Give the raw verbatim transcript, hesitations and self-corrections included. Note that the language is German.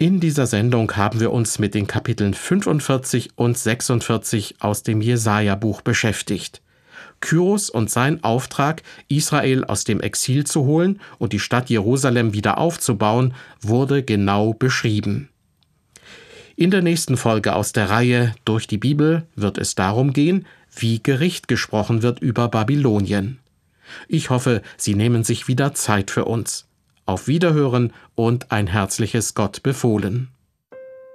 In dieser Sendung haben wir uns mit den Kapiteln fünfundvierzig und sechsundvierzig aus dem Jesaja-Buch beschäftigt. Kyros und sein Auftrag, Israel aus dem Exil zu holen und die Stadt Jerusalem wieder aufzubauen, wurde genau beschrieben. In der nächsten Folge aus der Reihe Durch die Bibel wird es darum gehen, wie Gericht gesprochen wird über Babylonien. Ich hoffe, Sie nehmen sich wieder Zeit für uns. Auf Wiederhören und ein herzliches Gott befohlen.